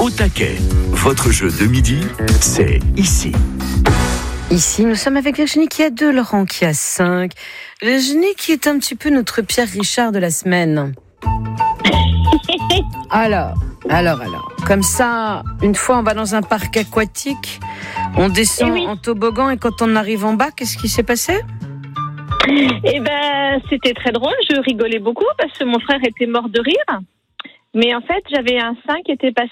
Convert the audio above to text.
Au taquet, votre jeu de midi, c'est ici. Ici, nous sommes avec Virginie qui a 2, Laurent qui a 5. Virginie qui est un petit peu notre Pierre Richard de la semaine. Alors. Comme ça, une fois on va dans un parc aquatique, on descend en toboggan et quand on arrive en bas, qu'est-ce qui s'est passé ? C'était très drôle, je rigolais beaucoup parce que mon frère était mort de rire. Mais en fait, j'avais un sein qui était passé